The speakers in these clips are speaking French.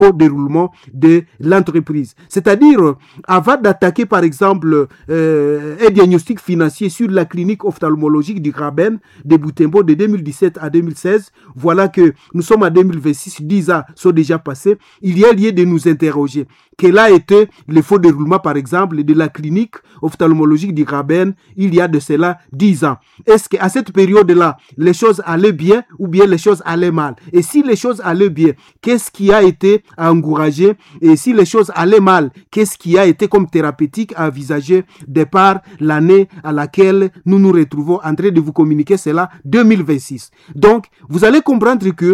au déroulement de l'entreprise. C'est-à-dire, avant d'attaquer par exemple un diagnostic financier sur la clinique ophtalmologique du Graben de Butembo de 2017 à 2016, voilà que nous sommes en 2026, 10 ans sont déjà passés, il y a lieu de nous interroger. Quel a été le faux déroulement par exemple de la clinique ophtalmologique du Graben il y a de cela 10 ans? Est-ce qu'à cette période-là, les choses allaient bien ou bien les choses allaient mal? Et si les choses allaient bien, qu'est-ce qui a été à encourager? Et si les choses allaient mal, qu'est-ce qui a été comme thérapeutique à envisager de par l'année à laquelle nous nous retrouvons en train de vous communiquer cela, 2026. Donc, vous allez comprendre que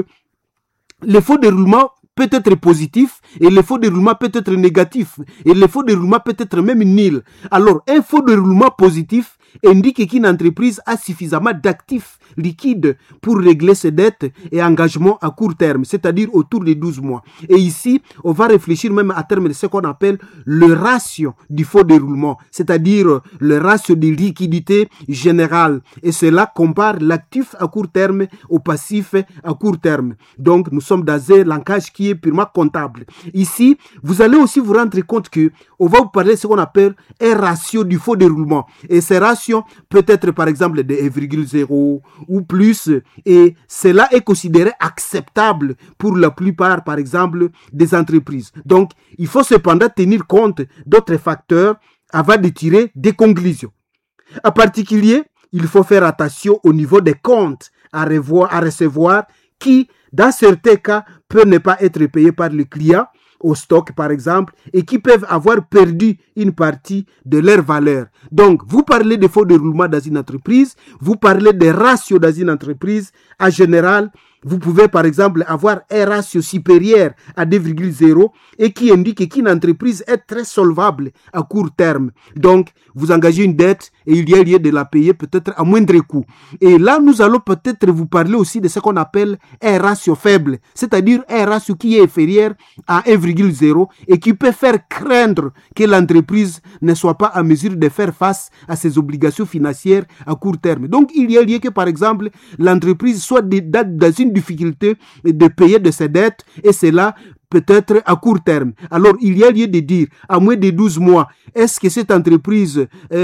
le faux déroulement peut être positif et le faux déroulement peut être négatif et le faux déroulement peut être même nul. Alors, un faux déroulement positif indique qu'une entreprise a suffisamment d'actifs liquides pour régler ses dettes et engagements à court terme, c'est-à-dire autour de 12 mois. Et ici, on va réfléchir même à terme de ce qu'on appelle le ratio du faux déroulement, c'est-à-dire le ratio de liquidité générale. Et cela compare l'actif à court terme au passif à court terme. Donc, nous sommes dans un langage qui est purement comptable. Ici, vous allez aussi vous rendre compte que on va vous parler de ce qu'on appelle un ratio du faux déroulement. Et ce ratio peut être par exemple de 1,0 ou plus. Et cela est considéré acceptable pour la plupart, par exemple, des entreprises. Donc, il faut cependant tenir compte d'autres facteurs avant de tirer des conclusions. En particulier, il faut faire attention au niveau des comptes à recevoir qui, dans certains cas, peuvent ne pas être payés par le client au stock par exemple et qui peuvent avoir perdu une partie de leur valeur. Donc, vous parlez de faux déroulement dans une entreprise, vous parlez des ratios dans une entreprise. En général, vous pouvez par exemple avoir un ratio supérieur à 2,0 et qui indique qu'une entreprise est très solvable à court terme. Donc, vous engagez une dette et il y a lieu de la payer peut-être à moindre coût. Et là, nous allons peut-être vous parler aussi de ce qu'on appelle un ratio faible, c'est-à-dire un ratio qui est inférieur à 1,0 et qui peut faire craindre que l'entreprise ne soit pas en mesure de faire face à ses obligations financières à court terme. Donc, il y a lieu que, par exemple, l'entreprise soit dans une difficulté de payer de ses dettes et cela peut-être à court terme. Alors, il y a lieu de dire, à moins de 12 mois, est-ce que cette entreprise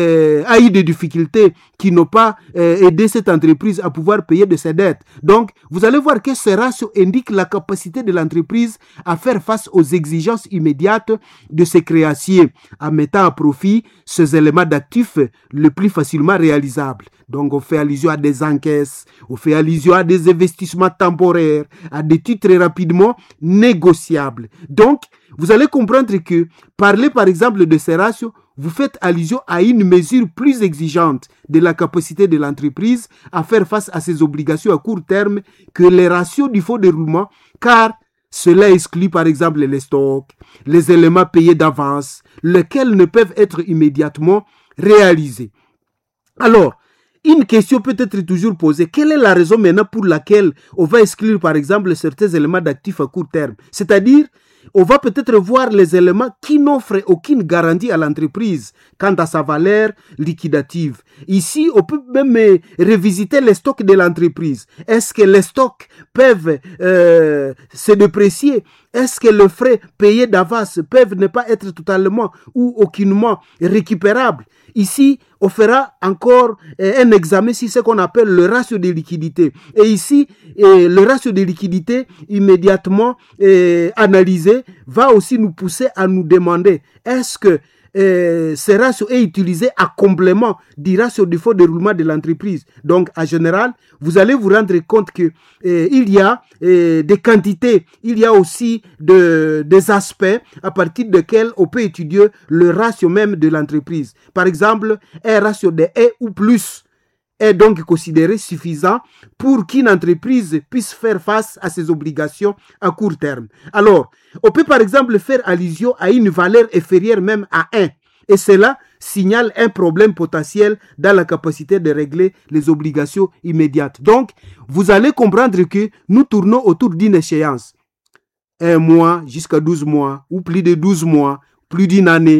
a eu des difficultés qui n'ont pas aidé cette entreprise à pouvoir payer de ses dettes? Donc, vous allez voir que ce ratio indique la capacité de l'entreprise à faire face aux exigences immédiates de ses créanciers, en mettant à profit ces éléments d'actifs le plus facilement réalisables. Donc, on fait allusion à des encaisses, on fait allusion à des investissements temporaires, à des titres rapidement négociables. Donc, vous allez comprendre que parler par exemple de ces ratios, vous faites allusion à une mesure plus exigeante de la capacité de l'entreprise à faire face à ses obligations à court terme que les ratios du faux déroulement, car cela exclut par exemple les stocks, les éléments payés d'avance, lesquels ne peuvent être immédiatement réalisés. Alors, une question peut être toujours posée. Quelle est la raison maintenant pour laquelle on va exclure par exemple certains éléments d'actifs à court terme? C'est-à-dire, on va peut-être voir les éléments qui n'offrent aucune garantie à l'entreprise quant à sa valeur liquidative. Ici, on peut même revisiter les stocks de l'entreprise. Est-ce que les stocks peuvent se déprécier? Est-ce que les frais payés d'avance peuvent ne pas être totalement ou aucunement récupérables? Ici, on fera encore un examen sur ce qu'on appelle le ratio de liquidité. Et ici, le ratio de liquidité immédiatement analysé va aussi nous pousser à nous demander est-ce que ce ratio est utilisé à complément du ratio de faux déroulement de l'entreprise. Donc, en général, vous allez vous rendre compte que il y a des quantités, il y a aussi des aspects à partir desquels on peut étudier le ratio même de l'entreprise. Par exemple, un ratio de 1 ou plus est donc considéré suffisant pour qu'une entreprise puisse faire face à ses obligations à court terme. Alors, on peut par exemple faire allusion à une valeur inférieure même à 1 et cela signale un problème potentiel dans la capacité de régler les obligations immédiates. Donc, vous allez comprendre que nous tournons autour d'une échéance. 1 mois jusqu'à 12 mois ou plus de 12 mois, plus d'une année.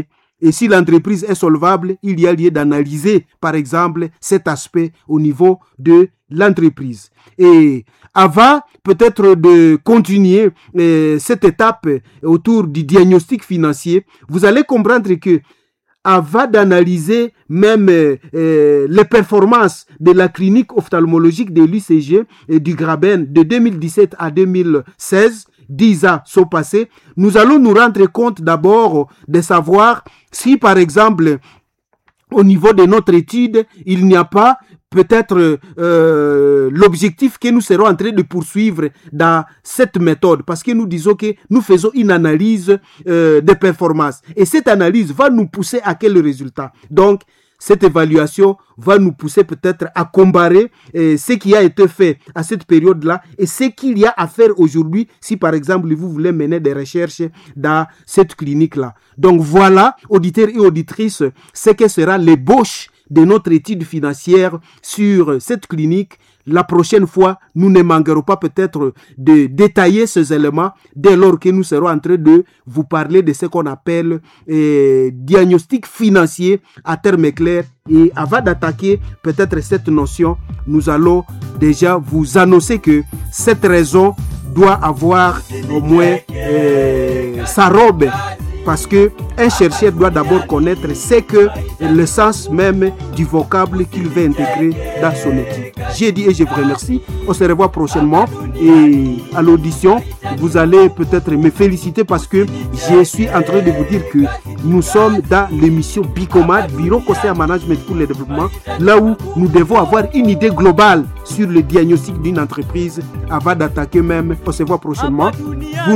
Et si l'entreprise est solvable, il y a lieu d'analyser, par exemple, cet aspect au niveau de l'entreprise. Et avant peut-être de continuer cette étape autour du diagnostic financier, vous allez comprendre que avant d'analyser même les performances de la clinique ophtalmologique de l'UCG et du Graben de 2017 à 2016, 10 ans sont passés, nous allons nous rendre compte d'abord de savoir si par exemple au niveau de notre étude, il n'y a pas peut-être l'objectif que nous serons en train de poursuivre dans cette méthode, parce que nous disons que nous faisons une analyse des performances et cette analyse va nous pousser à quel résultat. Donc cette évaluation va nous pousser peut-être à comparer ce qui a été fait à cette période-là et ce qu'il y a à faire aujourd'hui si par exemple vous voulez mener des recherches dans cette clinique-là. Donc voilà, auditeurs et auditrices, ce que sera l'ébauche de notre étude financière sur cette clinique. La prochaine fois, nous ne manquerons pas peut-être de détailler ces éléments dès lors que nous serons en train de vous parler de ce qu'on appelle diagnostic financier à terme clair. Et avant d'attaquer peut-être cette notion, nous allons déjà vous annoncer que cette raison doit avoir au moins sa robe. Parce que un chercheur doit d'abord connaître ce que le sens même du vocable qu'il veut intégrer dans son étude. J'ai dit et je vous remercie. On se revoit prochainement et à l'audition, vous allez peut-être me féliciter parce que je suis en train de vous dire que nous sommes dans l'émission Bicomad, Bureau Conseil en Management pour le Développement, là où nous devons avoir une idée globale sur le diagnostic d'une entreprise avant d'attaquer même. On se voit prochainement.